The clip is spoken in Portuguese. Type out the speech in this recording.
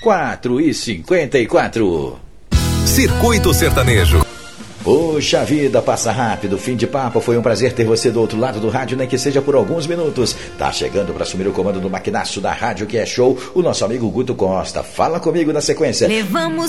4h54. Circuito Sertanejo. Poxa vida, passa rápido, fim de papo, foi um prazer ter você do outro lado do rádio, nem que seja por alguns minutos. Tá chegando para assumir o comando do maquinácio da rádio que é show, o nosso amigo Guto Costa. Fala comigo na sequência. Levamos